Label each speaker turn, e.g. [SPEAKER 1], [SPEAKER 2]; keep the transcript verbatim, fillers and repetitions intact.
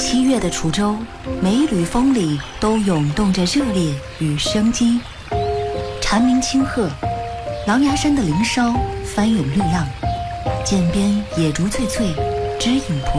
[SPEAKER 1] 七月的滁州，每一缕风里都涌动着热烈与生机。蝉鸣清鹤，狼牙山的林梢翻涌绿浪，涧边野竹翠翠，枝影婆